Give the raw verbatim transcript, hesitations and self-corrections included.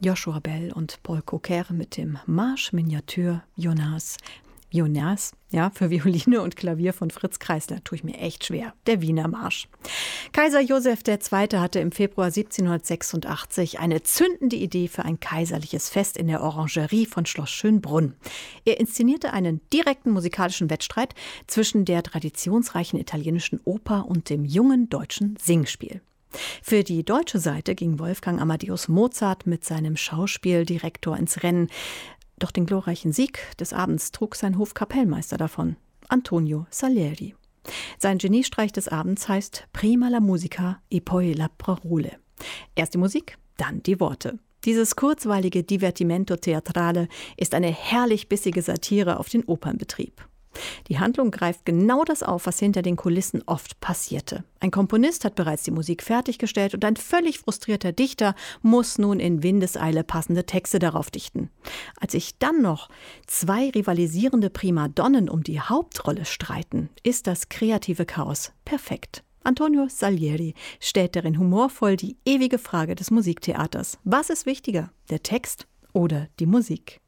Joshua Bell und Paul Cocker mit dem Marsch Miniature Jonas. Jonas, ja, für Violine und Klavier von Fritz Kreisler, tue ich mir echt schwer. Der Wiener Marsch. Kaiser Joseph der Zweite hatte im Februar siebzehnhundertsechsundachtzig eine zündende Idee für ein kaiserliches Fest in der Orangerie von Schloss Schönbrunn. Er inszenierte einen direkten musikalischen Wettstreit zwischen der traditionsreichen italienischen Oper und dem jungen deutschen Singspiel. Für die deutsche Seite ging Wolfgang Amadeus Mozart mit seinem Schauspieldirektor ins Rennen. Doch den glorreichen Sieg des Abends trug sein Hofkapellmeister davon, Antonio Salieri. Sein Geniestreich des Abends heißt Prima la musica e poi la parole. Erst die Musik, dann die Worte. Dieses kurzweilige Divertimento Teatrale ist eine herrlich bissige Satire auf den Opernbetrieb. Die Handlung greift genau das auf, was hinter den Kulissen oft passierte. Ein Komponist hat bereits die Musik fertiggestellt und ein völlig frustrierter Dichter muss nun in Windeseile passende Texte darauf dichten. Als sich dann noch zwei rivalisierende Primadonnen um die Hauptrolle streiten, ist das kreative Chaos perfekt. Antonio Salieri stellt darin humorvoll die ewige Frage des Musiktheaters. Was ist wichtiger, der Text oder die Musik?